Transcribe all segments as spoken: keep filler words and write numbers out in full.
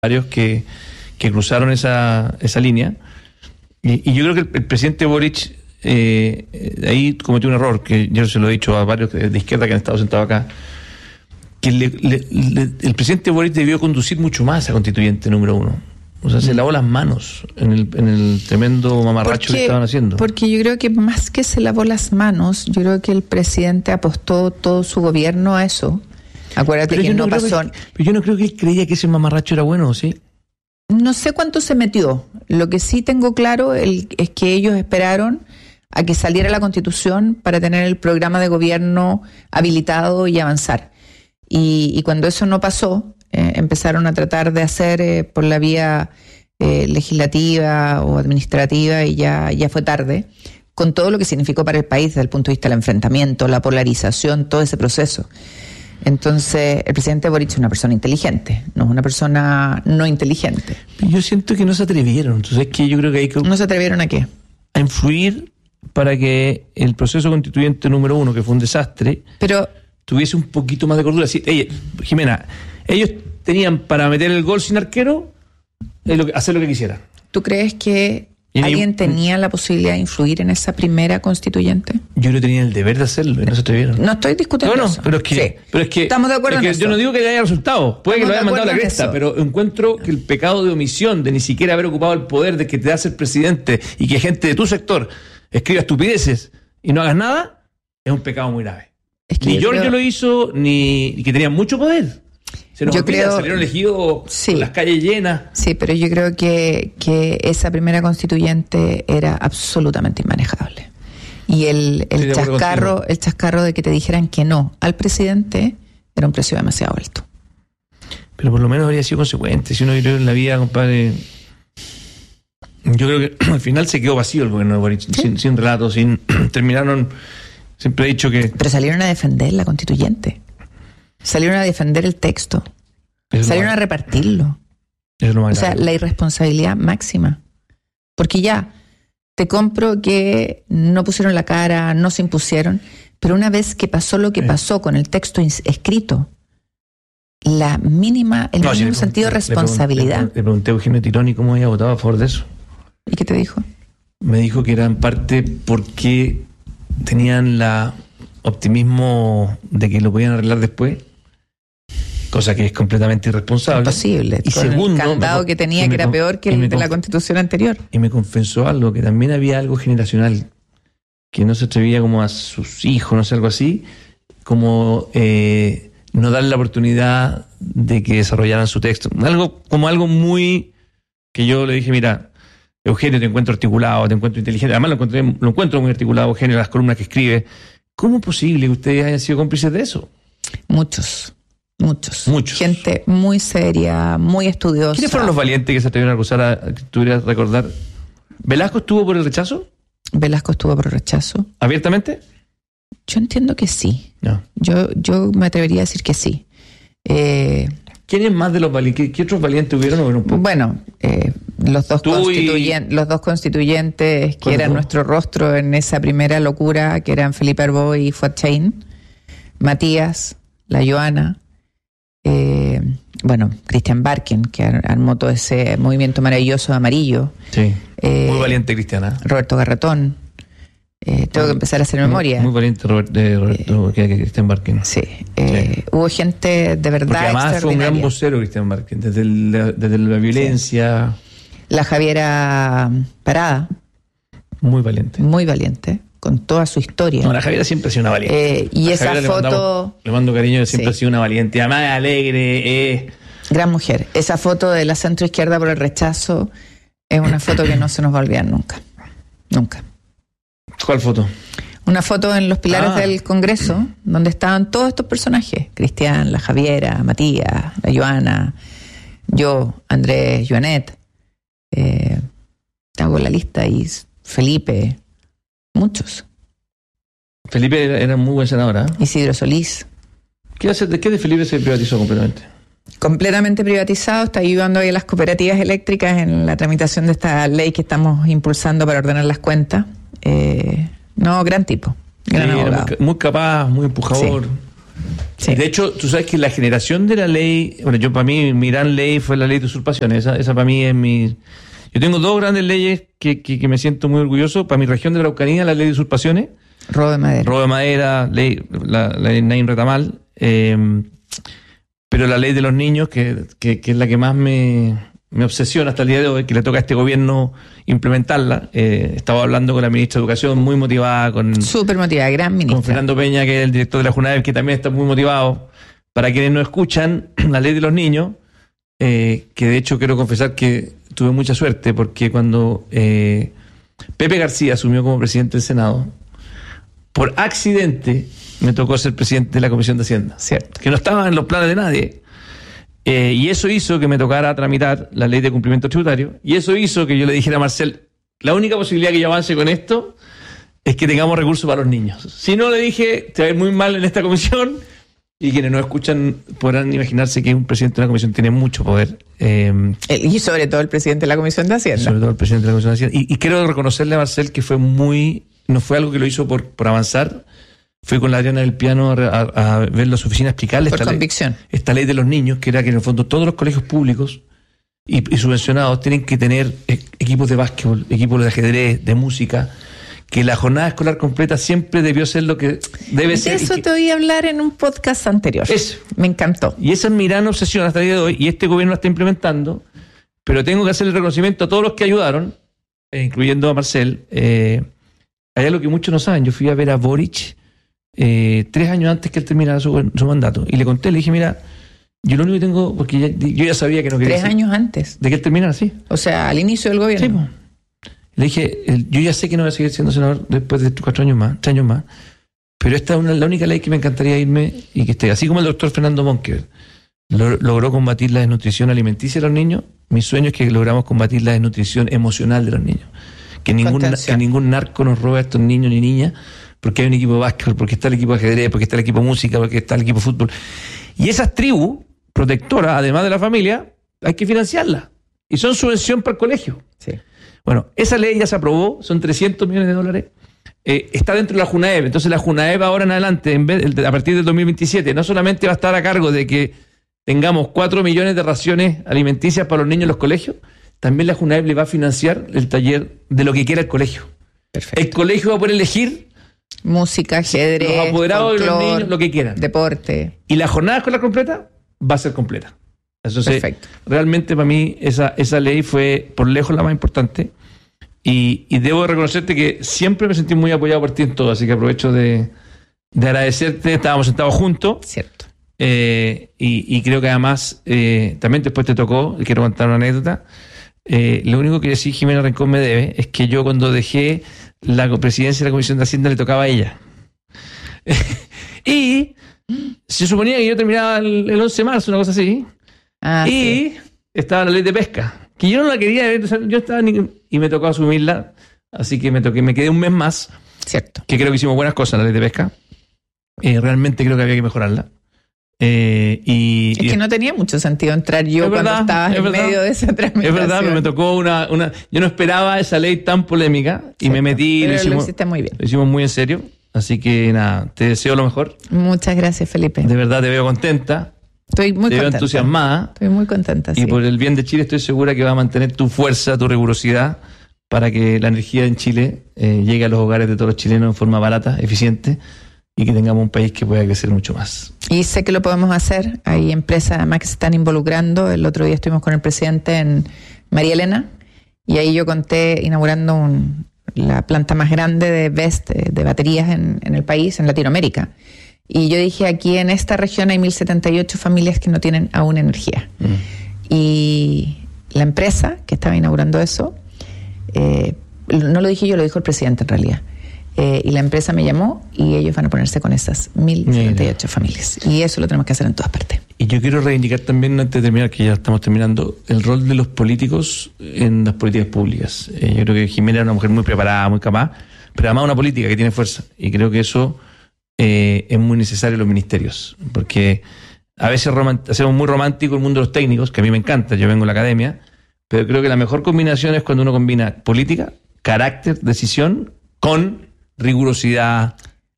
varios que, que cruzaron esa, esa línea. Y, y yo creo que el, el presidente Boric eh, ahí cometió un error, que yo se lo he dicho a varios de izquierda que han estado sentados acá, que le, le, le, el presidente Boric debió conducir mucho más a constituyente número uno. O sea, se lavó las manos en el, en el tremendo mamarracho porque, que estaban haciendo. Porque yo creo que más que se lavó las manos, yo creo que el presidente apostó todo su gobierno a eso. Acuérdate pero que no, no pasó. Que, pero yo no creo que él creía que ese mamarracho era bueno, ¿sí? No sé cuánto se metió. Lo que sí tengo claro el, es que ellos esperaron a que saliera la Constitución para tener el programa de gobierno habilitado y avanzar. Y, y cuando eso no pasó, eh, empezaron a tratar de hacer eh, por la vía eh, legislativa o administrativa y ya, ya fue tarde, con todo lo que significó para el país desde el punto de vista del enfrentamiento, la polarización, todo ese proceso. Entonces, el presidente Boric es una persona inteligente, no es una persona no inteligente. Yo siento que no se atrevieron. Entonces, es que yo creo que hay que... ¿No se atrevieron a qué? A influir para que el proceso constituyente número uno, que fue un desastre, pero tuviese un poquito más de cordura. Sí, ella, Jimena, ellos tenían para meter el gol sin arquero, eh, lo que, hacer lo que quisieran. ¿Tú crees que alguien tenía la posibilidad de influir en esa primera constituyente? Yo creo que tenían el deber de hacerlo y no se atrevieron. No estoy discutiendo no, no, eso. Pero es que, sí. pero es que estamos de acuerdo es que en eso. Yo no digo que haya resultado. Puede estamos que lo hayan mandado a la cresta, eso. Pero encuentro que el pecado de omisión, de ni siquiera haber ocupado el poder de que te hace el presidente y que gente de tu sector escriba estupideces y no hagas nada, es un pecado muy grave. Es que ni Giorgio creo... lo hizo, ni que tenía mucho poder. Se nos yo olvida, creo, salieron elegidos sí, con las calles llenas. Sí, pero yo creo que, que esa primera constituyente era absolutamente inmanejable. Y el, el sí, chascarro, el chascarro de que te dijeran que no al presidente era un precio demasiado alto. Pero por lo menos habría sido consecuente. Si uno vivió en la vida, compadre, yo creo que al final se quedó vacío el gobierno de Boric, ¿sí? sin, sin relato, sin terminaron. Siempre he dicho que. Pero salieron a defender la constituyente. Salieron a defender el texto. Eso salieron a repartirlo. Eso no o sea, la irresponsabilidad máxima. Porque ya, te compro que no pusieron la cara, no se impusieron, pero una vez que pasó lo que pasó con el texto escrito, la mínima, el no, mínimo si sentido de responsabilidad. Le pregunté, le pregunté a Eugenio Tironi cómo había votado a favor de eso. ¿Y qué te dijo? Me dijo que era en parte porque tenían la optimismo de que lo podían arreglar después, cosa que es completamente irresponsable. Imposible. Y con segundo, el candado me, que tenía, me, que era peor que el de la Constitución anterior. Y me confesó algo, que también había algo generacional, que no se atrevía como a sus hijos, no sé, algo así, como eh, no darle la oportunidad de que desarrollaran su texto. Algo como algo muy que yo le dije, mira, Eugenio, te encuentro articulado, te encuentro inteligente, además lo, encontré, lo encuentro muy articulado, Eugenio, las columnas que escribe. ¿Cómo es posible que ustedes hayan sido cómplices de eso? Muchos. Muchos. Muchos. Gente muy seria, muy estudiosa. ¿Quiénes fueron los valientes que se atrevieron a acusar a, que tuvieras recordar? ¿Velasco estuvo por el rechazo? Velasco estuvo por el rechazo. ¿Abiertamente? Yo entiendo que sí. No. Yo, yo me atrevería a decir que sí. Eh, ¿Quiénes más de los valientes? ¿Qué, qué otros valientes hubieron? ¿O un poco? Bueno, eh, los dos constituyentes, y... los dos constituyentes que eran fue? nuestro rostro en esa primera locura, que eran Felipe Arboy y Fuad Chaín, Matías, la Joana. Eh, bueno, Cristian Barkin, que armó todo ese movimiento maravilloso de amarillo. Sí. Eh, muy valiente, Cristiana. Roberto Garratón. Eh, tengo que empezar a hacer memoria. Muy, muy valiente Robert, eh, Roberto, eh, que, que Cristian Barkin. Sí. Eh, sí. Hubo gente de verdad. Porque además fue un gran vocero, Cristian Barkin, desde, el, desde la violencia. Sí. La Javiera Parada. Muy valiente. Muy valiente. Con toda su historia. No, la Javiera siempre ha sido una valiente. Eh, y la esa Javiera foto... Le, mandamos, le mando cariño, siempre sí. ha sido una valiente. Además, alegre. Eh. Gran mujer. Esa foto de la centro izquierda por el rechazo es una foto que no se nos va a olvidar nunca. Nunca. ¿Cuál foto? Una foto en los pilares ah. del Congreso, donde estaban todos estos personajes. Cristian, la Javiera, Matías, la Joana, yo, Andrés, Joanet. Eh, hago la lista y Felipe... Muchos. Felipe era, era muy buen senador, ¿eh? Isidro Solís. ¿Qué hace, ¿De qué de Felipe se privatizó completamente? Completamente privatizado. Está ayudando ahí a las cooperativas eléctricas en la tramitación de esta ley que estamos impulsando para ordenar las cuentas. Eh, no, gran tipo. Gran sí, abogado. Muy, muy capaz, muy empujador. Sí. Sí. De hecho, tú sabes que la generación de la ley, bueno, yo para mí mi gran ley fue la ley de usurpaciones, esa, esa para mí es mi... Yo tengo dos grandes leyes que, que, que me siento muy orgulloso. Para mi región de la Araucanía, la ley de usurpaciones. Robo de madera. Robo de madera, ley, la, la ley Nain Retamal. Eh, pero la ley de los niños, que, que, que es la que más me, me obsesiona hasta el día de hoy, que le toca a este gobierno implementarla. Eh, estaba hablando con la ministra de Educación, muy motivada. con Súper motivada, gran ministra. Con Fernando Peña, que es el director de la Junaev, que también está muy motivado. Para quienes no escuchan, la ley de los niños, eh, que de hecho quiero confesar que tuve mucha suerte, porque cuando eh, Pepe García asumió como presidente del Senado, por accidente me tocó ser presidente de la Comisión de Hacienda. Cierto. Que no estaba en los planes de nadie. Eh, y eso hizo que me tocara tramitar la ley de cumplimiento tributario. Y eso hizo que yo le dijera a Marcel, la única posibilidad que yo avance con esto es que tengamos recursos para los niños. Si no, le dije, te va a ir muy mal en esta comisión. Y quienes no escuchan podrán imaginarse que un presidente de una comisión tiene mucho poder. Eh, y sobre todo el presidente de la Comisión de Hacienda. Sobre todo el presidente de la Comisión de Hacienda. Y, y quiero reconocerle a Marcel que fue muy... No fue algo que lo hizo por, por avanzar. Fui con la Adriana del Piano a, a, a ver las oficinas, explicarle por esta convicción. Ley, esta ley de los niños, que era que en el fondo todos los colegios públicos y, y subvencionados tienen que tener equipos de básquetbol, equipos de ajedrez, de música, que la jornada escolar completa siempre debió ser lo que debe de ser. De eso que, te oí hablar en un podcast anterior. Eso. Me encantó. Y esa es mi gran obsesión hasta el día de hoy, y este gobierno la está implementando, pero tengo que hacer el reconocimiento a todos los que ayudaron, eh, incluyendo a Marcel. Eh, hay algo que muchos no saben. Yo fui a ver a Boric eh, tres años antes que él terminara su, su mandato, y le conté, le dije, mira, yo lo único que tengo, porque ya, yo ya sabía que no quería... Tres decir, años antes. De que él terminara, sí. O sea, al inicio del gobierno. Sí, pues. Le dije, yo ya sé que no voy a seguir siendo senador después de estos cuatro años más, tres años más, pero esta es una, la única ley que me encantaría irme y que esté. Así como el doctor Fernando Monker lo, logró combatir la desnutrición alimenticia de los niños, mi sueño es que logramos combatir la desnutrición emocional de los niños. Que ningún, que ningún narco nos robe a estos niños ni niñas, porque hay un equipo de básquetbol, porque está el equipo de ajedrez, porque está el equipo de música, porque está el equipo de fútbol. Y esas tribus protectoras, además de la familia, hay que financiarlas. Y son subvención para el colegio. Sí. Bueno, esa ley ya se aprobó, son trescientos millones de dólares, eh, está dentro de la Junaev. Entonces la Junaev ahora en adelante, en vez, a partir del dos mil veintisiete, no solamente va a estar a cargo de que tengamos cuatro millones de raciones alimenticias para los niños en los colegios, también la Junaev le va a financiar el taller de lo que quiera el colegio. Perfecto. El colegio va a poder elegir música, ajedrez, los apoderados de los niños, lo que quieran. Deporte. Y la jornada escolar completa va a ser completa. Entonces, perfecto. Realmente para mí esa, esa ley fue por lejos la más importante, y, y debo reconocerte que siempre me sentí muy apoyado por ti en todo, así que aprovecho de, de agradecerte. Estábamos sentados juntos. Cierto. Eh, y, y creo que además eh, también después te tocó, quiero contar una anécdota. Eh, lo único que sí Jimena Rincón me debe es que yo cuando dejé la presidencia de la Comisión de Hacienda le tocaba a ella. Y se suponía que yo terminaba el, el once de marzo, una cosa así. Ah, y sí. Estaba la ley de pesca, que yo no la quería ver, o sea, yo estaba ni, y me tocó asumirla, así que me toqué, me quedé un mes más. Cierto. Que creo que hicimos buenas cosas en la ley de pesca. Eh, realmente creo que había que mejorarla. Eh, y, es y que no tenía mucho sentido entrar yo cuando verdad, estabas en verdad, medio de esa tramitación. Es verdad, pero me tocó una, una... Yo no esperaba esa ley tan polémica y Cierto, me metí. Pero lo, hicimos, lo hiciste muy bien. Lo hicimos muy en serio. Así que nada, te deseo lo mejor. Muchas gracias, Felipe. De verdad te veo contenta. Estoy muy te contenta. veo entusiasmada. Estoy muy contenta, Y sí. por el bien de Chile estoy segura que va a mantener tu fuerza, tu rigurosidad, para que la energía en Chile eh, llegue a los hogares de todos los chilenos en forma barata, eficiente, y que tengamos un país que pueda crecer mucho más. Y sé que lo podemos hacer. Hay empresas además que se están involucrando. El otro día estuvimos con el presidente en María Elena y ahí yo conté inaugurando un, la planta más grande de B E S T, de baterías en, en el país, en Latinoamérica. Y yo dije, aquí en esta región hay mil setenta y ocho familias que no tienen aún energía. Mm. Y la empresa que estaba inaugurando eso, eh, no lo dije yo, lo dijo el presidente en realidad. Eh, y la empresa me llamó y ellos van a ponerse con esas mil setenta y ocho familias. Y eso lo tenemos que hacer en todas partes. Y yo quiero reivindicar también, antes de terminar, que ya estamos terminando, el rol de los políticos en las políticas públicas. Eh, yo creo que Jimena es una mujer muy preparada, muy capaz, pero además una política que tiene fuerza. Y creo que eso eh, es muy necesario en los ministerios, porque a veces romant- hacemos muy romántico el mundo de los técnicos, que a mí me encanta, yo vengo de la academia, pero creo que la mejor combinación es cuando uno combina política, carácter, decisión, con rigurosidad,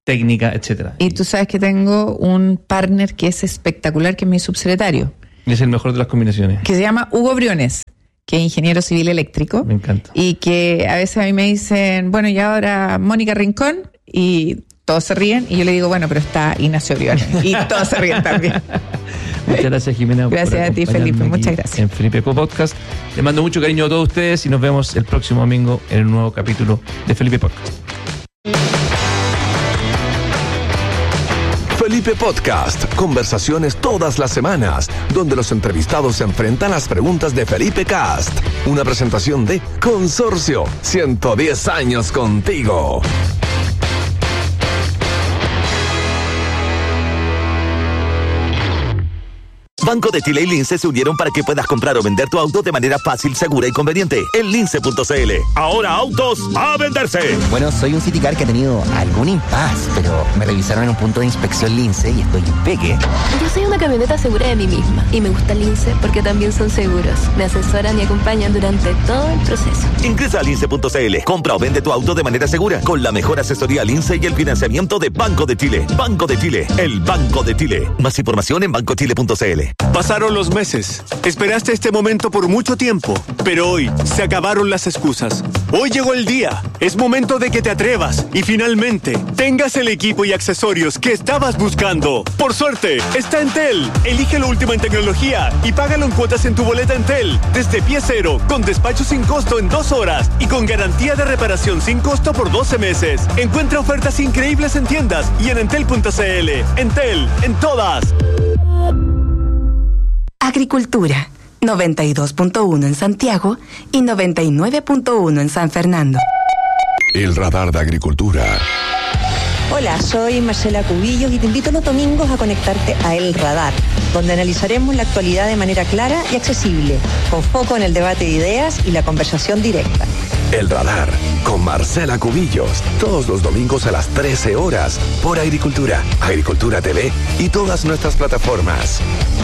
técnica, etcétera. Y tú sabes que tengo un partner que es espectacular, que es mi subsecretario. Es el mejor de las combinaciones. Que se llama Hugo Briones, que es ingeniero civil eléctrico. Me encanta. Y que a veces a mí me dicen, bueno, y ahora Mónica Rincón, y todos se ríen, y yo le digo, bueno, pero está Ignacio Briones, y todos se ríen también. Muchas gracias, Jimena. Gracias a ti, Felipe. Muchas gracias. En Felipe Podcast. Les mando mucho cariño a todos ustedes y nos vemos el próximo domingo en un nuevo capítulo de Felipe Podcast. Felipe Podcast, conversaciones todas las semanas, donde los entrevistados se enfrentan a las preguntas de Felipe Cast. Una presentación de Consorcio, ciento diez años contigo. Banco de Chile y Lince se unieron para que puedas comprar o vender tu auto de manera fácil, segura y conveniente en lince punto c l. Ahora autos a venderse. Bueno, soy un Citicar que ha tenido algún impas, pero me revisaron en un punto de inspección Lince y estoy impeque. Yo soy una camioneta segura de mí misma y me gusta Lince porque también son seguros. Me asesoran y acompañan durante todo el proceso. Ingresa a lince punto c l. Compra o vende tu auto de manera segura con la mejor asesoría Lince y el financiamiento de Banco de Chile. Banco de Chile, el Banco de Chile. Más información en banco chile punto c l. Pasaron los meses. Esperaste este momento por mucho tiempo, pero hoy se acabaron las excusas. Hoy llegó el día. Es momento de que te atrevas y finalmente tengas el equipo y accesorios que estabas buscando. Por suerte, está Entel. Elige lo último en tecnología y págalo en cuotas en tu boleta Entel. Desde pie cero, con despacho sin costo en dos horas y con garantía de reparación sin costo por doce meses. Encuentra ofertas increíbles en tiendas y en entel punto c l. Entel, en todas. Agricultura, noventa y dos punto uno en Santiago y noventa y nueve punto uno en San Fernando. El radar de Agricultura. Hola, soy Marcela Cubillos y te invito los domingos a conectarte a El Radar, donde analizaremos la actualidad de manera clara y accesible, con foco en el debate de ideas y la conversación directa. El Radar, con Marcela Cubillos, todos los domingos a las trece horas, por Agricultura, Agricultura T V y todas nuestras plataformas.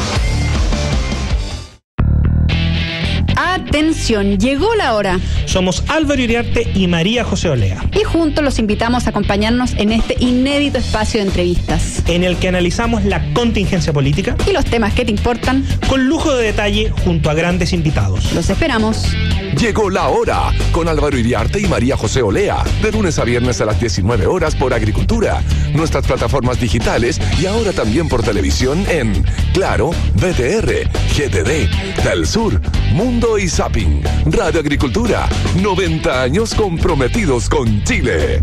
Atención, llegó la hora. Somos Álvaro Iriarte y María José Olea. Y juntos los invitamos a acompañarnos en este inédito espacio de entrevistas, en el que analizamos la contingencia política y los temas que te importan, con lujo de detalle junto a grandes invitados. Los esperamos. Llegó la hora, con Álvaro Iriarte y María José Olea, de lunes a viernes a las diecinueve horas por Agricultura, nuestras plataformas digitales y ahora también por televisión en Claro, V T R, G T D, Telsur, Mundo y Zapping. Radio Agricultura, noventa años comprometidos con Chile.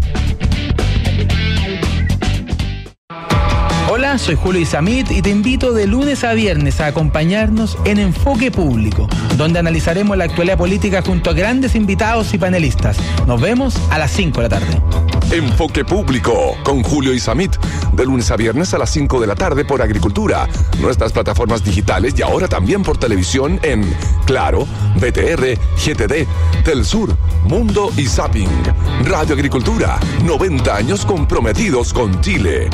Hola, soy Julio Isamit y te invito de lunes a viernes a acompañarnos en Enfoque Público, donde analizaremos la actualidad política junto a grandes invitados y panelistas. Nos vemos a las cinco de la tarde. Enfoque Público, con Julio Isamit, de lunes a viernes a las cinco de la tarde por Agricultura, nuestras plataformas digitales y ahora también por televisión en Claro, V T R, G T D, Telsur, Mundo y Zapping. Radio Agricultura, noventa años comprometidos con Chile.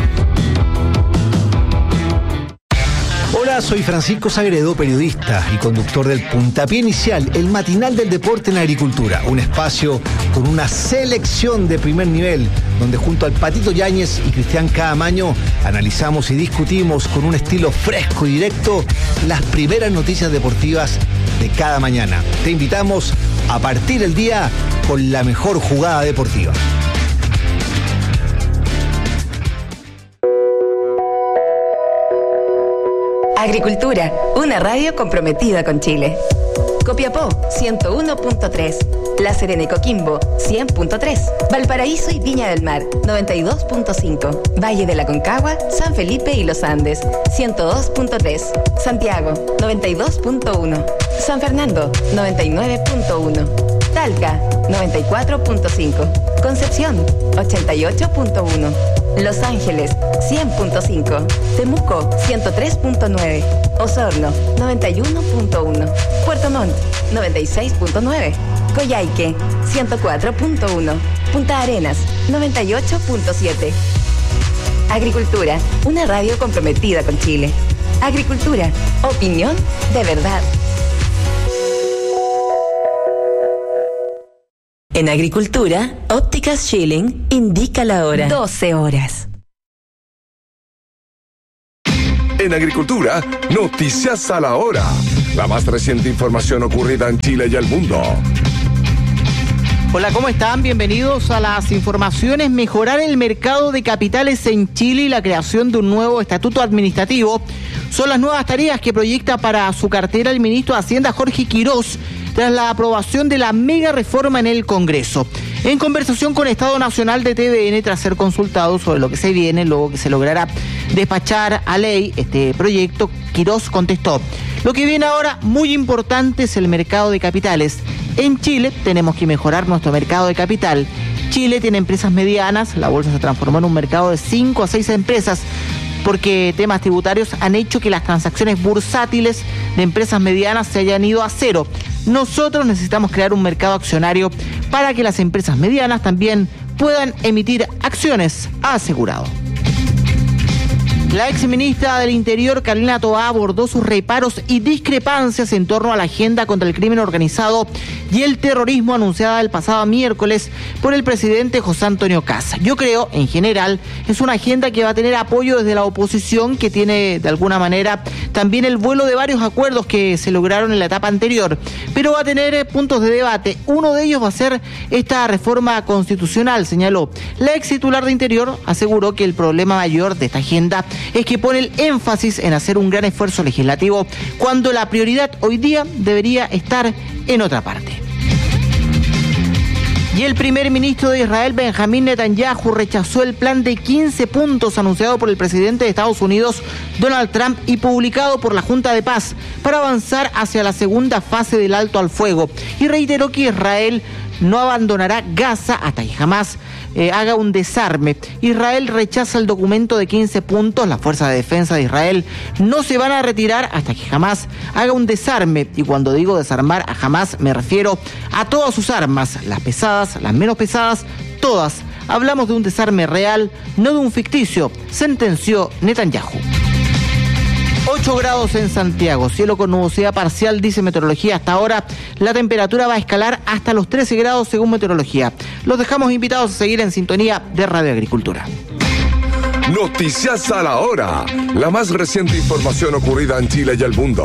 Hola, soy Francisco Sagredo, periodista y conductor del Puntapié Inicial, el matinal del deporte en agricultura. Un espacio con una selección de primer nivel, donde junto al Patito Yáñez y Cristian Caamaño analizamos y discutimos con un estilo fresco y directo las primeras noticias deportivas de cada mañana. Te invitamos a partir el día con la mejor jugada deportiva. Agricultura, una radio comprometida con Chile. Copiapó, ciento uno punto tres. La Serena y Coquimbo, cien punto tres. Valparaíso y Viña del Mar, noventa y dos punto cinco. Valle de la Concagua, San Felipe y Los Andes, ciento dos punto tres. Santiago, noventa y dos punto uno. San Fernando, noventa y nueve punto uno. Talca, noventa y cuatro punto cinco. Concepción, ochenta y ocho punto uno. Los Ángeles, cien punto cinco. Temuco, ciento tres punto nueve. Osorno, noventa y uno punto uno. Puerto Montt, noventa y seis punto nueve. Coyhaique, ciento cuatro punto uno. Punta Arenas, noventa y ocho punto siete. Agricultura, una radio comprometida con Chile. Agricultura, opinión de verdad. En Agricultura, Ópticas Schilling indica la hora. doce horas. En Agricultura, noticias a la hora. La más reciente información ocurrida en Chile y el mundo. Hola, ¿cómo están? Bienvenidos a las informaciones. Mejorar el mercado de capitales en Chile y la creación de un nuevo estatuto administrativo son las nuevas tareas que proyecta para su cartera el ministro de Hacienda, Jorge Quirós, tras la aprobación de la mega reforma en el Congreso. En conversación con Estado Nacional de T V N, tras ser consultado sobre lo que se viene, luego que se logrará despachar a ley este proyecto, Quirós contestó: lo que viene ahora, muy importante, es el mercado de capitales. En Chile tenemos que mejorar nuestro mercado de capital. Chile tiene empresas medianas, la bolsa se transformó en un mercado de cinco a seis empresas, porque temas tributarios han hecho que las transacciones bursátiles de empresas medianas se hayan ido a cero. Nosotros necesitamos crear un mercado accionario para que las empresas medianas también puedan emitir acciones, ha asegurado. La exministra del Interior, Carolina Toá, abordó sus reparos y discrepancias en torno a la agenda contra el crimen organizado y el terrorismo anunciada el pasado miércoles por el presidente José Antonio Kast. Yo creo, en general, es una agenda que va a tener apoyo desde la oposición, que tiene, de alguna manera, también el vuelo de varios acuerdos que se lograron en la etapa anterior, pero va a tener eh, puntos de debate. Uno de ellos va a ser esta reforma constitucional, señaló. La ex titular de Interior aseguró que el problema mayor de esta agenda es que pone el énfasis en hacer un gran esfuerzo legislativo cuando la prioridad hoy día debería estar en otra parte. Y el primer ministro de Israel, Benjamín Netanyahu, rechazó el plan de quince puntos anunciado por el presidente de Estados Unidos, Donald Trump, y publicado por la Junta de Paz para avanzar hacia la segunda fase del alto al fuego, y reiteró que Israel no abandonará Gaza hasta que jamás eh, haga un desarme. Israel rechaza el documento de quince puntos. Las fuerzas de defensa de Israel no se van a retirar hasta que jamás haga un desarme. Y cuando digo desarmar a Hamás, me refiero a todas sus armas, las pesadas, las menos pesadas, todas. Hablamos de un desarme real, no de un ficticio, sentenció Netanyahu. ocho grados en Santiago, cielo con nubosidad parcial, dice meteorología. Hasta ahora la temperatura va a escalar hasta los trece grados según meteorología. Los dejamos invitados a seguir en sintonía de Radio Agricultura. Noticias a la hora. La más reciente información ocurrida en Chile y el mundo.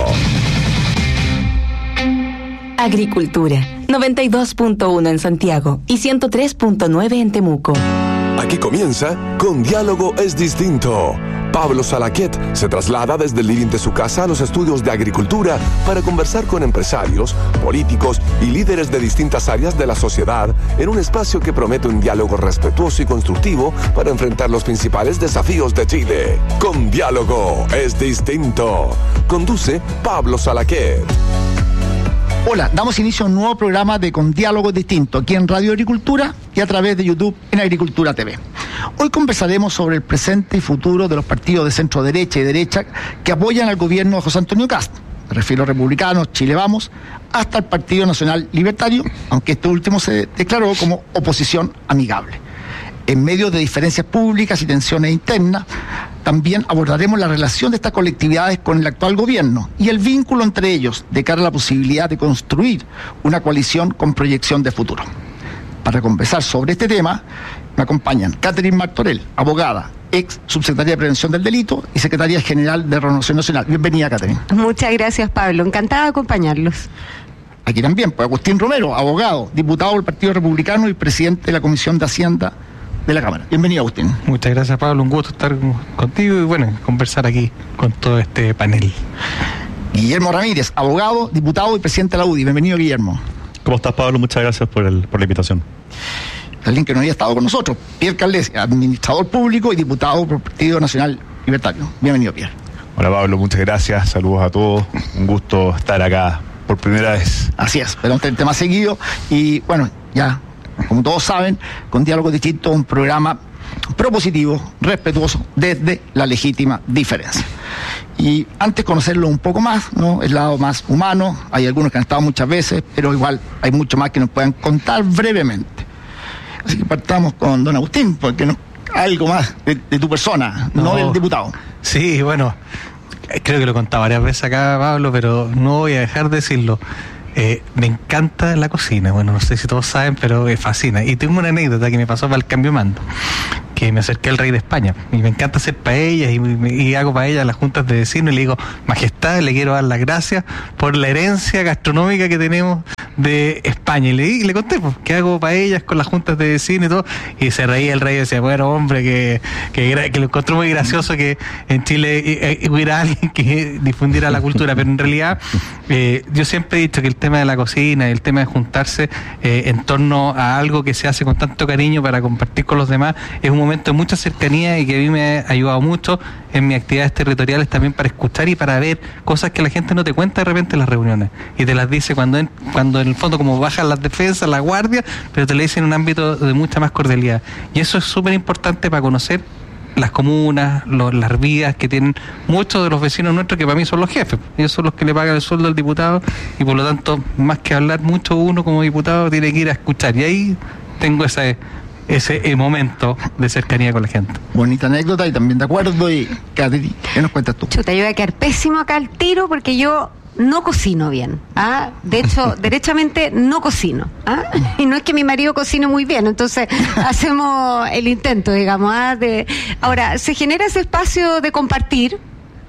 Agricultura, noventa y dos punto uno en Santiago y ciento tres punto nueve en Temuco. Aquí comienza Con Diálogo es Distinto. Pablo Salaquet se traslada desde el living de su casa a los estudios de agricultura para conversar con empresarios, políticos y líderes de distintas áreas de la sociedad en un espacio que promete un diálogo respetuoso y constructivo para enfrentar los principales desafíos de Chile. Con Diálogo es Distinto. Conduce Pablo Salaquet. Hola, damos inicio a un nuevo programa de Con Diálogo Distinto, aquí en Radio Agricultura y a través de YouTube en Agricultura T V. Hoy conversaremos sobre el presente y futuro de los partidos de centro derecha y derecha que apoyan al gobierno de José Antonio Kast. Me refiero a republicanos, Chile Vamos, hasta el Partido Nacional Libertario, aunque este último se declaró como oposición amigable. En medio de diferencias públicas y tensiones internas, también abordaremos la relación de estas colectividades con el actual gobierno y el vínculo entre ellos de cara a la posibilidad de construir una coalición con proyección de futuro. Para conversar sobre este tema, me acompañan Catherine Martorell, abogada, ex subsecretaria de Prevención del Delito y secretaria general de Renovación Nacional. Bienvenida, Catherine. Muchas gracias, Pablo. Encantada de acompañarlos. Aquí también, pues Agustín Romero, abogado, diputado del Partido Republicano y presidente de la Comisión de Hacienda de la Cámara. Bienvenido, Agustín. Muchas gracias, Pablo. Un gusto estar contigo y, bueno, conversar aquí con todo este panel. Guillermo Ramírez, abogado, diputado y presidente de la U D I. Bienvenido, Guillermo. ¿Cómo estás, Pablo? Muchas gracias por, el, por la invitación. Alguien que no había estado con nosotros, Pierre Caldés, administrador público y diputado por el Partido Nacional Libertario. Bienvenido, Pierre. Hola, Pablo. Muchas gracias. Saludos a todos. Un gusto estar acá por primera vez. Así es. Pero un tema seguido y, bueno, ya... Como todos saben, Con Diálogo Distinto, un programa propositivo, respetuoso, desde la legítima diferencia. Y antes conocerlo un poco más, ¿no? El lado más humano, hay algunos que han estado muchas veces, pero igual hay mucho más que nos puedan contar brevemente. Así que partamos con don Agustín, porque no, algo más de, de tu persona, no, no del diputado. Sí, bueno, creo que lo he contado varias veces acá, Pablo, pero no voy a dejar de decirlo. Eh, me encanta la cocina, bueno, no sé si todos saben, pero me fascina. Y tengo una anécdota que me pasó para el cambio de mando. que me acerqué al rey de España. Y me encanta hacer paellas y, y hago paellas a las juntas de vecinos y le digo, Majestad, le quiero dar las gracias por la herencia gastronómica que tenemos de España. Y le, y le conté pues, que hago paellas con las juntas de vecinos y todo. Y se reía el rey y decía, bueno, hombre, que, que, que lo encontró muy gracioso que en Chile hubiera alguien que difundiera la cultura. Pero en realidad, eh, yo siempre he dicho que el tema de la cocina y el tema de juntarse eh, en torno a algo que se hace con tanto cariño para compartir con los demás es un momento de mucha cercanía y que a mí me ha ayudado mucho en mis actividades territoriales también para escuchar y para ver cosas que la gente no te cuenta de repente en las reuniones y te las dice cuando en, cuando en el fondo como bajan las defensas, la guardia, pero te lo dice en un ámbito de mucha más cordialidad y eso es súper importante para conocer las comunas, los, las vidas que tienen muchos de los vecinos nuestros que para mí son los jefes, ellos son los que le pagan el sueldo al diputado y por lo tanto más que hablar mucho uno como diputado tiene que ir a escuchar y ahí tengo ese ese momento de cercanía con la gente. Bonita anécdota y también de acuerdo. Y Katy, ¿qué nos cuentas tú? Chuta, yo voy a quedar pésimo acá al tiro porque yo no cocino bien. ¿ah? De hecho, derechamente no cocino. ¿ah? Y no es que mi marido cocine muy bien, entonces hacemos el intento, digamos. ¿ah? De... Ahora, se genera ese espacio de compartir,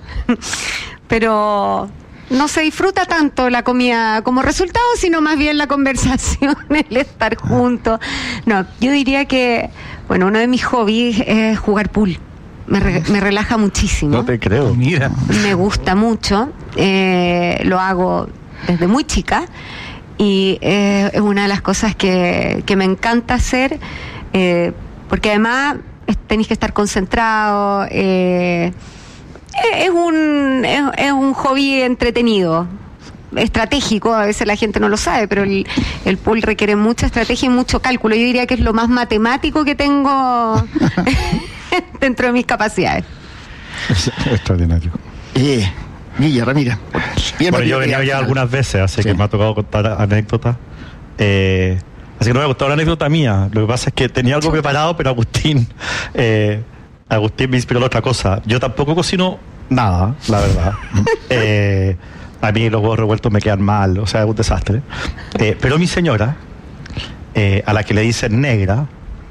pero no se disfruta tanto la comida como resultado, sino más bien la conversación, el estar juntos. No, yo diría que, bueno, uno de mis hobbies es jugar pool. Me, re, me relaja muchísimo. No te creo. Mira. Me gusta mucho. Eh, lo hago desde muy chica y eh, es una de las cosas que, que me encanta hacer eh, porque además tenéis que estar concentrado. Eh, Es un, es, es un hobby entretenido, estratégico, a veces la gente no lo sabe, pero el, el pool requiere mucha estrategia y mucho cálculo. Yo diría que es lo más matemático que tengo dentro de mis capacidades. Es extraordinario. Eh, Guilla, Ramírez. Bueno, yo he venido ya algunas veces, así sí. que me ha tocado contar anécdotas. Eh, así que no me ha gustado una anécdota mía. Lo que pasa es que tenía algo preparado, pero Agustín... Eh, Agustín me inspiró en otra cosa. Yo tampoco cocino nada, la verdad. eh, a mí los huevos revueltos me quedan mal, o sea, es un desastre. Eh, pero mi señora, eh, a la que le dicen negra,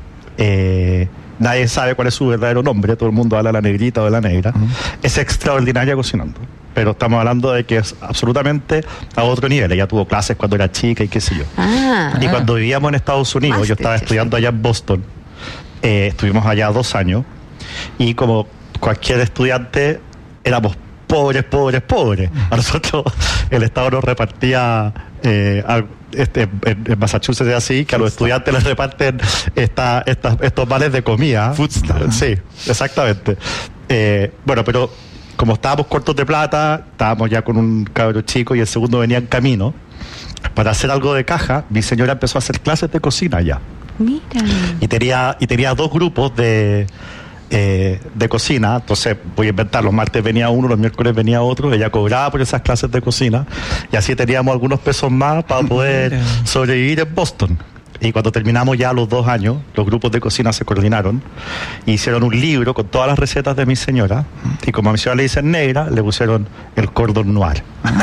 eh, nadie sabe cuál es su verdadero nombre, todo el mundo habla de la negrita o de la negra, uh-huh. es extraordinaria cocinando. Pero estamos hablando de que es absolutamente a otro nivel. Ella tuvo clases cuando era chica y qué sé yo. Ah, y cuando vivíamos en Estados Unidos, Master, yo estaba estudiando allá en Boston, eh, estuvimos allá dos años, y como cualquier estudiante éramos pobres, pobres, pobres. A nosotros el Estado nos repartía eh, a, este, en, en Massachusetts es así, que a los estudiantes les reparten esta, esta, estos vales de comida. Foodstuff. Sí, exactamente. Eh, bueno, pero como estábamos cortos de plata, estábamos ya con un cabro chico y el segundo venía en camino, para hacer algo de caja, mi señora empezó a hacer clases de cocina ya. Mira. Y tenía, y tenía dos grupos de... Eh, de cocina, entonces voy a inventar, los martes venía uno, los miércoles venía otro, ella cobraba por esas clases de cocina y así teníamos algunos pesos más para poder Mira. sobrevivir en Boston. Y cuando terminamos ya los dos años, los grupos de cocina se coordinaron e hicieron un libro con todas las recetas de mi señora y como a mi señora le dicen negra, le pusieron el cordon noir.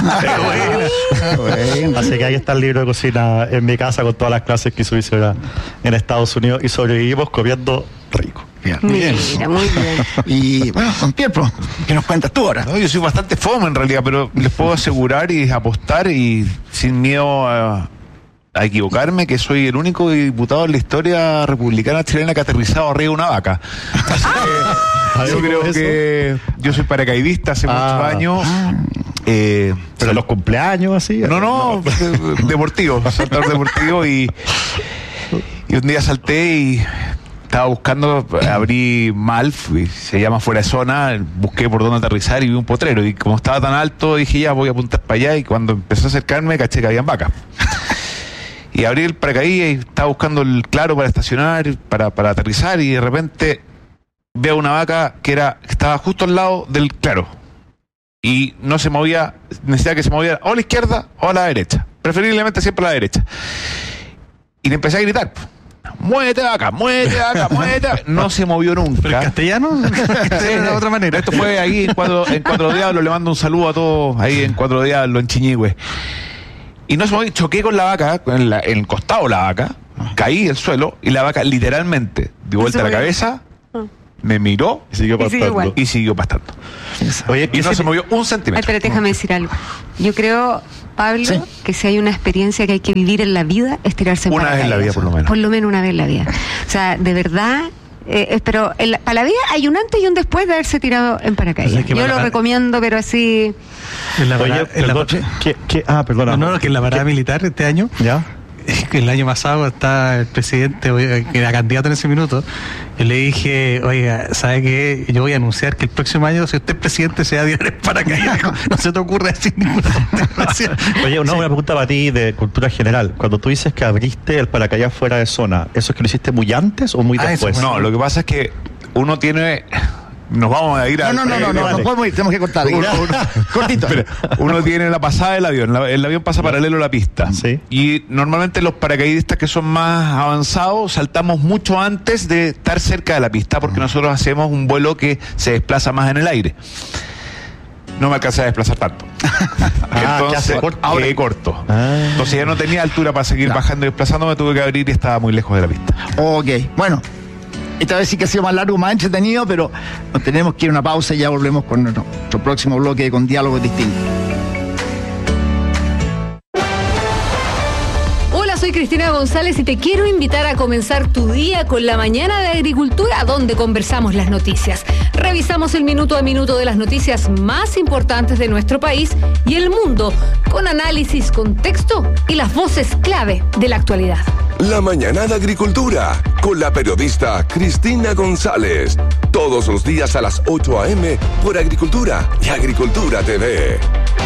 Bueno. Así que ahí está el libro de cocina en mi casa con todas las clases que hizo mi señora en Estados Unidos y sobrevivimos comiendo rico. Bien. Bien. Mira, muy bien. Y bueno, don Pietro, ¿qué nos cuentas tú ahora? No, yo soy bastante fome en realidad, pero les puedo asegurar y apostar y sin miedo a, a equivocarme que soy el único diputado en la historia republicana chilena que ha aterrizado arriba de una vaca. Así que yo creo que yo soy paracaidista hace ah. muchos años. Eh, pero los cumpleaños así. No, no, no. deportivo, saltador deportivo y, y un día salté y estaba buscando, abrí Malf, se llama Fuera de Zona, busqué por dónde aterrizar y vi un potrero y como estaba tan alto dije ya voy a apuntar para allá y cuando empezó a acercarme caché que habían vacas. Y abrí el paracaídas y estaba buscando el claro para estacionar, para, para aterrizar y de repente veo una vaca que era estaba justo al lado del claro y no se movía, necesitaba que se moviera o a la izquierda o a la derecha, preferiblemente siempre a la derecha. Y le empecé a gritar, muévete vaca, muévete vaca, muévete vaca. No se movió nunca. ¿Pero en castellano? Sí, de otra manera. Esto fue ahí en Cuatro, en Cuatro Diablos, le mando un saludo a todos ahí en Cuatro Diablos, en Chiñigüe. Y no se movió, choqué con la vaca, en, la, en el costado de la vaca, caí del suelo y la vaca literalmente dio vuelta la cabeza me miró y siguió Y sigue igual. pastando. Y siguió pastando. Oye, Y no ese- se movió un Ay, centímetro. pero déjame decir algo. Yo creo, Pablo, Sí. que si hay una experiencia que hay que vivir en la vida, es tirarse en Una vez en la vida, paracaídas. por lo menos. Por lo menos una vez en la vida. O sea, de verdad. Eh, pero en la- para la vida hay un antes y un después de haberse tirado en paracaídas. O sea, que Yo para- lo recomiendo, pero así. En la Oye, parada- en la- perdón, ¿qué- qué- ah, perdona. No, no, que en la parada militar este año, ¿Ya? que el año pasado está el presidente, oiga, que era candidato en ese minuto, yo le dije, oiga, ¿sabe qué? Yo voy a anunciar que el próximo año, si usted es presidente, se va a tirar en paracaídas. Dijo, no se te ocurre decir ninguna tontería. Oye, una, una pregunta para ti de cultura general. Cuando tú dices que abriste el paracaídas fuera de zona, ¿eso es que lo hiciste muy antes o muy Ah, eso, después? no, lo que pasa es que uno tiene... Nos vamos a ir a... No, no, no, no, no, no podemos ir, tenemos que cortar. Uno, uno- Cortito. Espera, uno tiene la pasada del avión, la- el avión pasa paralelo a la pista. Sí. Y normalmente los paracaidistas que son más avanzados saltamos mucho antes de estar cerca de la pista porque nosotros hacemos un vuelo que se desplaza más en el aire. No me alcancé a desplazar tanto. Ah, ¿qué hace? Entonces, Corto. ahora corto. Ah. Entonces ya no tenía altura para seguir bajando y desplazándome, tuve que abrir y estaba muy lejos de la pista. Ok, bueno. Esta vez sí que ha sido más largo, más entretenido, pero nos tenemos que ir a una pausa y ya volvemos con nuestro, nuestro próximo bloque con diálogos distintos. Hola, soy Cristina González y te quiero invitar a comenzar tu día con la mañana de agricultura, donde conversamos las noticias. Revisamos el minuto a minuto de las noticias más importantes de nuestro país y el mundo, con análisis, contexto y las voces clave de la actualidad. La mañana de agricultura con la periodista Cristina González. Todos los días a las ocho a eme por Agricultura y Agricultura T V.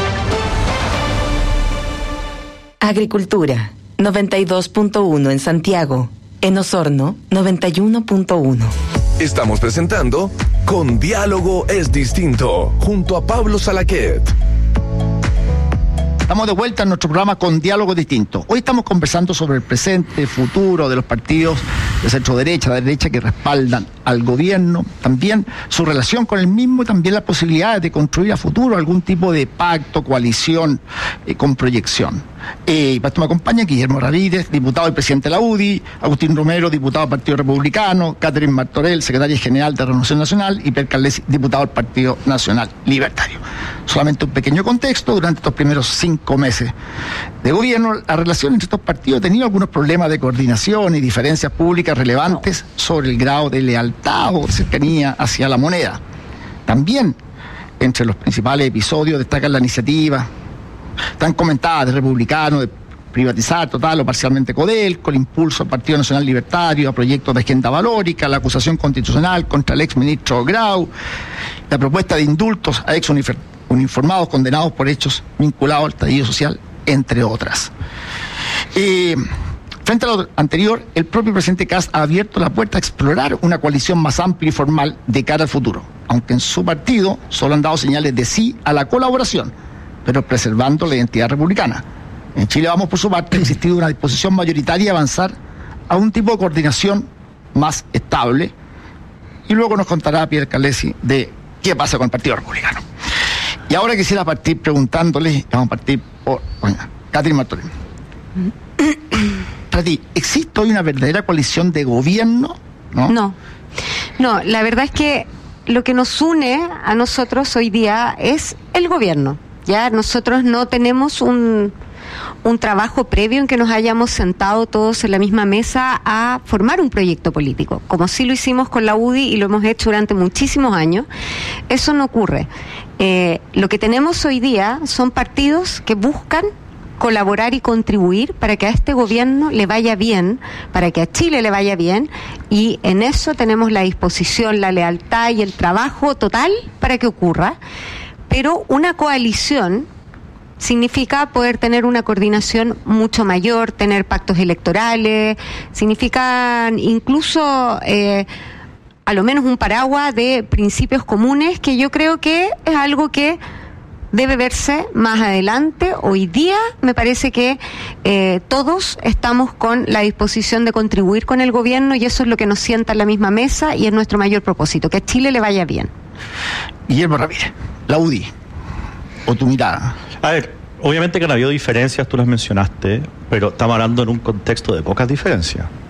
Agricultura, noventa y dos punto uno en Santiago. En Osorno, noventa y uno punto uno. Estamos presentando Con Diálogo es Distinto, junto a Pablo Salaquet. Estamos de vuelta en nuestro programa con diálogos distintos. Hoy estamos conversando sobre el presente, futuro de los partidos de centro derecha, de derecha que respaldan al gobierno, también su relación con el mismo y también las posibilidades de construir a futuro algún tipo de pacto, coalición eh, con proyección. Eh, para esto me acompaña Guillermo Ramírez, diputado y presidente de la U D I, Agustín Romero, diputado del Partido Republicano, Catherine Martorell, secretaria general de Renovación Nacional, y Pierre Carlesi, diputado del Partido Nacional Libertario. Solamente un pequeño contexto: durante estos primeros cinco meses de gobierno, la relación entre estos partidos ha tenido algunos problemas de coordinación y diferencias públicas relevantes sobre el grado de lealtad o cercanía hacia la moneda. También, entre los principales episodios destacan la iniciativa tan comentada de republicano de privatizar total o parcialmente Codelco, el impulso al Partido Nacional Libertario a proyectos de agenda valórica, la acusación constitucional contra el ex ministro Grau, la propuesta de indultos a ex uniformados condenados por hechos vinculados al estallido social, entre otras. Eh, frente a lo anterior, el propio presidente Kast ha abierto la puerta a explorar una coalición más amplia y formal de cara al futuro, aunque en su partido solo han dado señales de sí a la colaboración, pero preservando la identidad republicana. En Chile Vamos, por su parte, ha existido una disposición mayoritaria a avanzar a un tipo de coordinación más estable, y luego nos contará Pierre Carlesi de qué pasa con el Partido Republicano. Y ahora quisiera partir preguntándole, vamos a partir por, bueno, Catherine Martorell. Para ti, ¿existe hoy una verdadera coalición de gobierno? No. No, no, la verdad es que lo que nos une a nosotros hoy día es el gobierno. Ya nosotros no tenemos un, un trabajo previo en que nos hayamos sentado todos en la misma mesa a formar un proyecto político, como sí lo hicimos con la U D I y lo hemos hecho durante muchísimos años. Eso no ocurre. Eh, lo que tenemos hoy día son partidos que buscan colaborar y contribuir para que a este gobierno le vaya bien, para que a Chile le vaya bien, y en eso tenemos la disposición, la lealtad y el trabajo total para que ocurra. Pero una coalición significa poder tener una coordinación mucho mayor, tener pactos electorales, significa incluso eh, a lo menos un paraguas de principios comunes, que yo creo que es algo que debe verse más adelante. Hoy día me parece que eh, todos estamos con la disposición de contribuir con el gobierno, y eso es lo que nos sienta en la misma mesa y es nuestro mayor propósito, que a Chile le vaya bien. Guillermo Ramírez, la U D I, o tu mirada. A ver, obviamente que han habido diferencias, tú las mencionaste, pero estamos hablando en un contexto de pocas diferencias.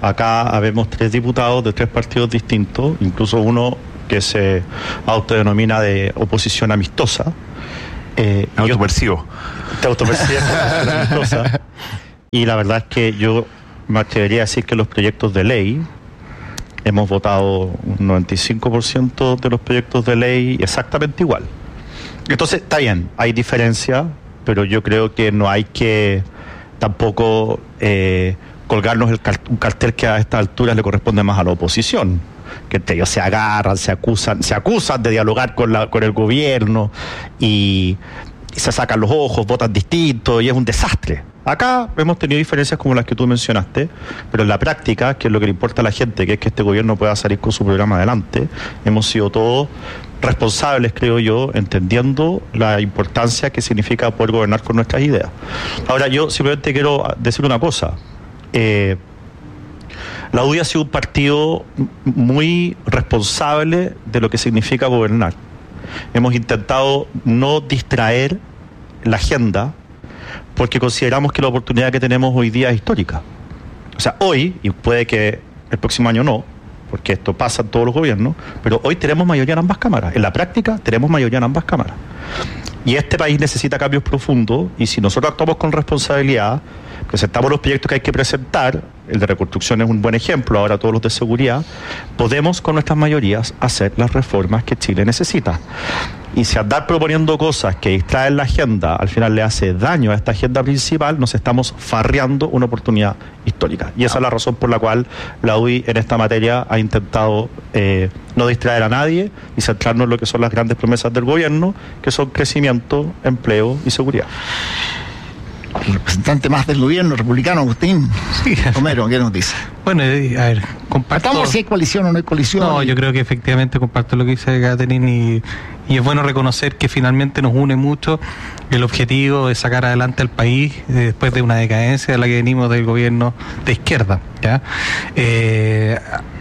Acá habemos tres diputados de tres partidos distintos, incluso uno que se autodenomina de oposición amistosa. Eh, autopercibo. Te autopercibes como oposición amistosa. Y la verdad es que yo me atrevería a decir que los proyectos de ley, hemos votado un noventa y cinco por ciento de los proyectos de ley exactamente igual. Entonces, está bien, hay diferencia, pero yo creo que no hay que tampoco eh, colgarnos el cart- un cartel que a estas alturas le corresponde más a la oposición, que entre ellos se agarran, se acusan, se acusan de dialogar con la con el gobierno y, y se sacan los ojos, votan distintos y es un desastre. Acá hemos tenido diferencias como las que tú mencionaste, pero en la práctica, que es lo que le importa a la gente, que es que este gobierno pueda salir con su programa adelante, hemos sido todos responsables, creo yo, entendiendo la importancia que significa poder gobernar con nuestras ideas. Ahora, yo simplemente quiero decir una cosa. Eh, la U D I ha sido un partido muy responsable de lo que significa gobernar. Hemos intentado no distraer la agenda porque consideramos que la oportunidad que tenemos hoy día es histórica. O sea, hoy, y puede que el próximo año no, porque esto pasa en todos los gobiernos, pero hoy tenemos mayoría en ambas cámaras. En la práctica tenemos mayoría en ambas cámaras. Y este país necesita cambios profundos, y si nosotros actuamos con responsabilidad, presentamos los proyectos que hay que presentar, el de reconstrucción es un buen ejemplo, ahora todos los de seguridad, podemos con nuestras mayorías hacer las reformas que Chile necesita. Y si andar proponiendo cosas que distraen la agenda al final le hace daño a esta agenda principal, nos estamos farreando una oportunidad histórica. Y esa es la razón por la cual la U D I en esta materia ha intentado eh, no distraer a nadie y centrarnos en lo que son las grandes promesas del gobierno, que son crecimiento, empleo y seguridad. El representante más del gobierno republicano, Agustín. Sí. Romero, ¿qué nos dice? Bueno, eh, a ver, comparto... ¿Estamos si hay coalición o no hay coalición? No, yo creo que efectivamente comparto lo que dice Catherine y, y es bueno reconocer que finalmente nos une mucho el objetivo de sacar adelante al país eh, después de una decadencia de la que venimos del gobierno de izquierda, ¿ya? Eh,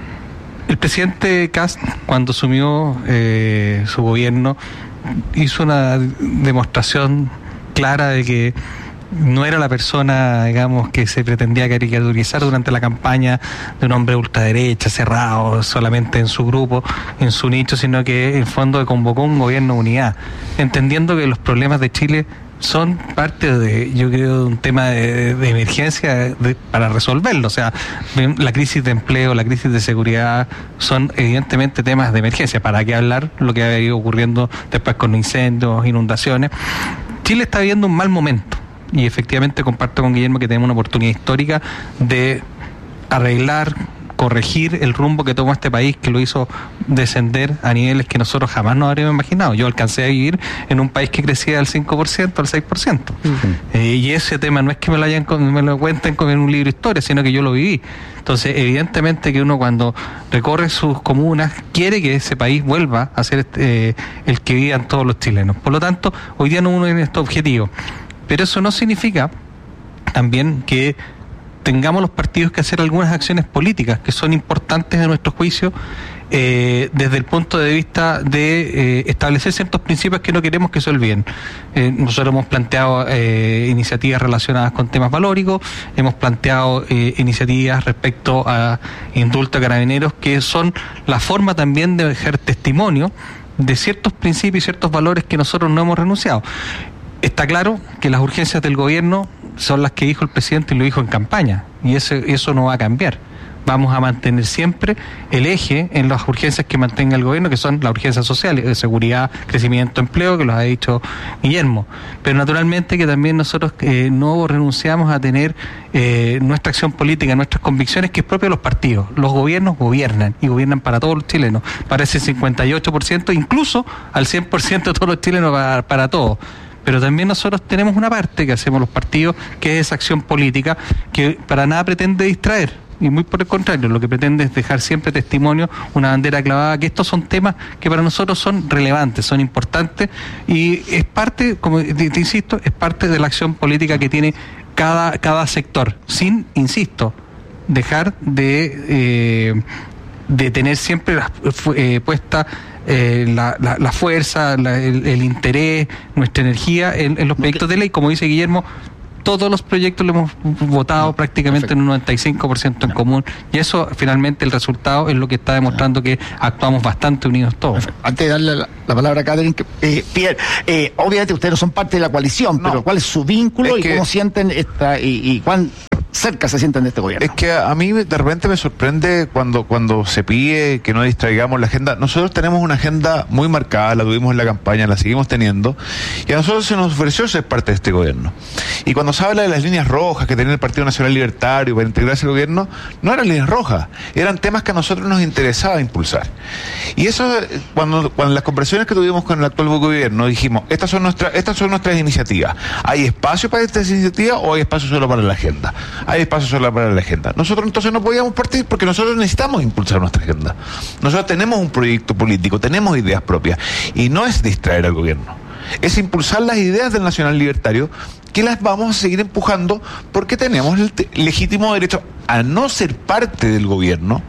el presidente Kast, cuando asumió eh, su gobierno, hizo una demostración clara de que no era la persona, digamos, que se pretendía caricaturizar durante la campaña de un hombre ultraderecha, cerrado solamente en su grupo, en su nicho, sino que en fondo convocó un gobierno de unidad, entendiendo que los problemas de Chile son parte de, yo creo, de un tema de, de emergencia de, para resolverlo. O sea, la crisis de empleo, la crisis de seguridad son evidentemente temas de emergencia. ¿Para qué hablar lo que ha ido ocurriendo después con incendios, inundaciones? Chile está viviendo un mal momento. Y efectivamente comparto con Guillermo que tenemos una oportunidad histórica de arreglar, corregir el rumbo que tomó este país, que lo hizo descender a niveles que nosotros jamás nos habríamos imaginado. Yo alcancé a vivir en un país que crecía del cinco por ciento al seis por ciento. Uh-huh. Eh, y ese tema no es que me lo hayan me lo cuenten con un libro de historia, sino que yo lo viví. Entonces, evidentemente que uno cuando recorre sus comunas quiere que ese país vuelva a ser eh, el que vivan todos los chilenos. Por lo tanto, hoy día no uno tiene este objetivo. Pero eso no significa también que tengamos los partidos que hacer algunas acciones políticas que son importantes a nuestro juicio eh, desde el punto de vista de eh, establecer ciertos principios que no queremos que se olviden. Eh, nosotros hemos planteado eh, iniciativas relacionadas con temas valóricos, hemos planteado eh, iniciativas respecto a indulto a carabineros, que son la forma también de dejar testimonio de ciertos principios y ciertos valores que nosotros no hemos renunciado. Está claro que las urgencias del gobierno son las que dijo el presidente y lo dijo en campaña, y eso, eso no va a cambiar. Vamos a mantener siempre el eje en las urgencias que mantenga el gobierno, que son las urgencias sociales, de seguridad, crecimiento, empleo, que los ha dicho Guillermo. Pero naturalmente que también nosotros eh, no renunciamos a tener eh, nuestra acción política, nuestras convicciones, que es propio de los partidos. Los gobiernos gobiernan, y gobiernan para todos los chilenos, para ese cincuenta y ocho por ciento, incluso al cien por ciento de todos los chilenos, para, para todos. Pero también nosotros tenemos una parte que hacemos los partidos, que es esa acción política, que para nada pretende distraer, y muy por el contrario, lo que pretende es dejar siempre testimonio, una bandera clavada, que estos son temas que para nosotros son relevantes, son importantes, y es parte, como te, te insisto, es parte de la acción política que tiene cada, cada sector, sin, insisto, dejar de, eh, de tener siempre la, eh, puesta Eh, la, la, la fuerza, la, el, el interés, nuestra energía en, en los proyectos de ley, como dice Guillermo, todos los proyectos lo hemos votado prácticamente Perfecto. En un noventa y cinco por ciento en común, y eso finalmente el resultado es lo que está demostrando que actuamos bastante unidos todos. Perfecto. Antes de darle la, la palabra a Catherine, que, eh, Pierre, eh, obviamente ustedes no son parte de la coalición, no. pero ¿cuál es su vínculo es y que... cómo sienten esta y, y cuán cerca se sienten de este gobierno? Es que a mí de repente me sorprende cuando, cuando se pide que no distraigamos la agenda. Nosotros tenemos una agenda muy marcada, la tuvimos en la campaña, la seguimos teniendo, y a nosotros se nos ofreció ser parte de este gobierno. Y cuando se habla de las líneas rojas que tenía el Partido Nacional Libertario para integrarse al gobierno, no eran líneas rojas, eran temas que a nosotros nos interesaba impulsar. Y eso, cuando, cuando las conversaciones que tuvimos con el actual gobierno, dijimos, estas son nuestras, estas son nuestras iniciativas. ¿Hay espacio para estas iniciativas o hay espacio solo para la agenda? Hay espacio solo para la agenda. Nosotros entonces no podíamos partir porque nosotros necesitamos impulsar nuestra agenda. Nosotros tenemos un proyecto político, tenemos ideas propias, y no es distraer al gobierno, es impulsar las ideas del Nacional Libertario, que las vamos a seguir empujando porque tenemos el te- legítimo derecho a no ser parte del gobierno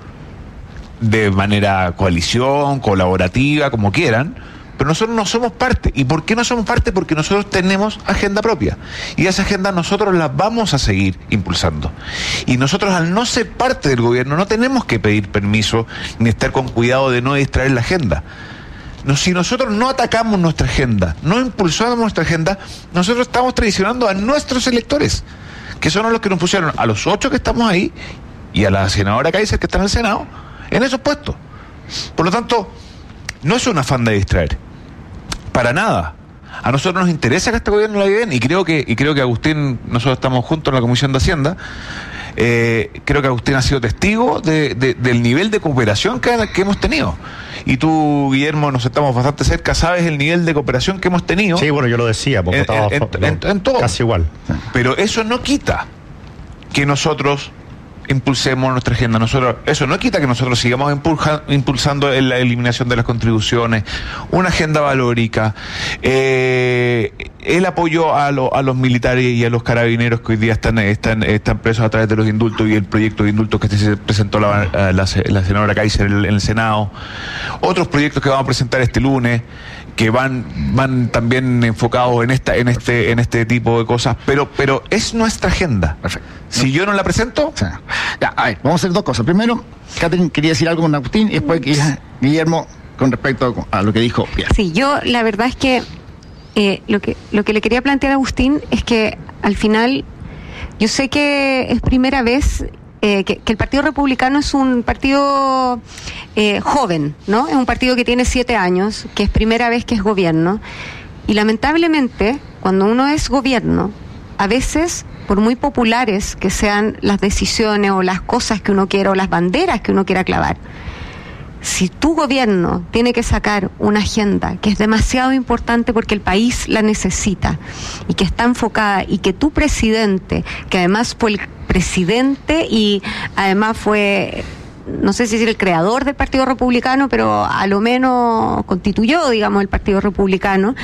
de manera coalición, colaborativa, como quieran, pero nosotros no somos parte. ¿Y por qué no somos parte? Porque nosotros tenemos agenda propia, y esa agenda nosotros la vamos a seguir impulsando. Y nosotros, al no ser parte del gobierno, no tenemos que pedir permiso ni estar con cuidado de no distraer la agenda. No, si nosotros no atacamos nuestra agenda, no impulsamos nuestra agenda, nosotros estamos traicionando a nuestros electores, que son los que nos pusieron a los ocho que estamos ahí y a la senadora Kaiser que está en el Senado en esos puestos. Por lo tanto, no es un afán de distraer, para nada. A nosotros nos interesa que este gobierno la viven, y creo que y creo que Agustín, nosotros estamos juntos en la Comisión de Hacienda. Eh, creo que Agustín ha sido testigo de, de, del nivel de cooperación que, que hemos tenido. Y tú, Guillermo, nos estamos bastante cerca, sabes el nivel de cooperación que hemos tenido. Sí, bueno, yo lo decía, porque en, estaba en, en, en, en todo. Casi igual. Pero eso no quita que nosotros impulsemos nuestra agenda. Nosotros, eso no quita que nosotros sigamos impulja, impulsando la eliminación de las contribuciones, una agenda valórica, eh, el apoyo a, lo, a los militares y a los carabineros que hoy día están, están, están presos a través de los indultos, y el proyecto de indultos que se presentó la, la, la senadora Kaiser en el, en el Senado, otros proyectos que vamos a presentar este lunes, que van van también enfocados en esta en este en este tipo de cosas, pero pero es nuestra agenda. Perfecto. Si yo no la presento, o sea, ya, a ver, vamos a hacer dos cosas. Primero, Catherine quería decir algo con Agustín, y después Guillermo con respecto a lo que dijo Pierre. Sí, yo la verdad es que eh, lo que lo que le quería plantear a Agustín es que al final yo sé que es primera vez Eh, que, que el Partido Republicano es un partido eh, joven, ¿no? Es un partido que tiene siete años, que es primera vez que es gobierno, y lamentablemente, cuando uno es gobierno, a veces, por muy populares que sean las decisiones o las cosas que uno quiera o las banderas que uno quiera clavar, si tu gobierno tiene que sacar una agenda que es demasiado importante porque el país la necesita y que está enfocada, y que tu presidente, que además fue el presidente y además fue, no sé si decir el creador del Partido Republicano, pero a lo menos constituyó, digamos, el Partido Republicano,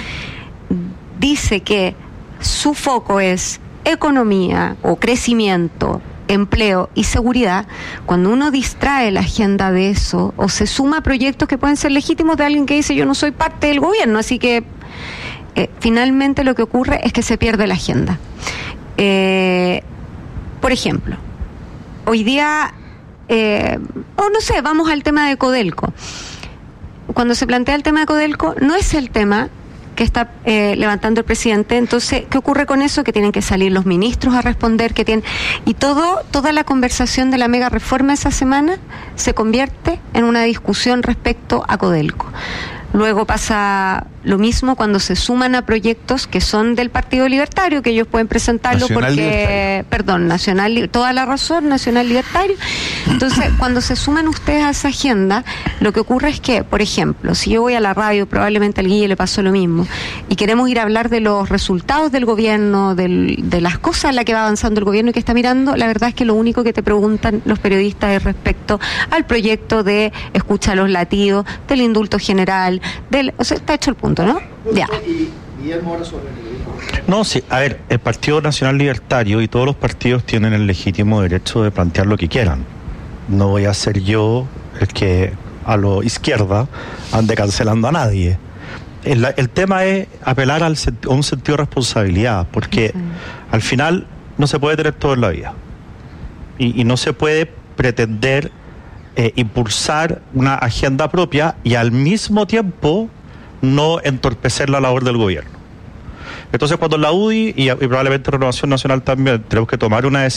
dice que su foco es economía o crecimiento, empleo y seguridad. Cuando uno distrae la agenda de eso o se suma a proyectos que pueden ser legítimos de alguien que dice yo no soy parte del gobierno, así que eh, finalmente lo que ocurre es que se pierde la agenda. Eh, por ejemplo, hoy día, eh, o no sé, vamos al tema de Codelco. Cuando se plantea el tema de Codelco, no es el tema que está eh, levantando el presidente. Entonces, ¿qué ocurre con eso? Que tienen que salir los ministros a responder, que tienen, y todo, toda la conversación de la mega reforma esa semana se convierte en una discusión respecto a Codelco. Luego pasa lo mismo cuando se suman a proyectos que son del Partido Libertario, que ellos pueden presentarlo Nacional porque, Libertario. perdón, Nacional, toda la razón, Nacional Libertario. Entonces, cuando se suman ustedes a esa agenda, lo que ocurre es que, por ejemplo, si yo voy a la radio, probablemente al Guille le pasó lo mismo, y queremos ir a hablar de los resultados del gobierno, del, de las cosas en las que va avanzando el gobierno y que está mirando, la verdad es que lo único que te preguntan los periodistas es respecto al proyecto de escucha los latidos, del indulto general, del, o sea, está hecho el punto, ¿no? Ya. No, sí, a ver, el Partido Nacional Libertario y todos los partidos tienen el legítimo derecho de plantear lo que quieran. No voy a ser yo el que a lo izquierda ande cancelando a nadie. el, el tema es apelar al, a un sentido de responsabilidad, porque uh-huh. al final no se puede tener todo en la vida. Y, y no se puede pretender eh, impulsar una agenda propia y al mismo tiempo no entorpecer la labor del gobierno. Entonces, cuando la U D I y, y probablemente Renovación Nacional también tenemos que tomar una decisión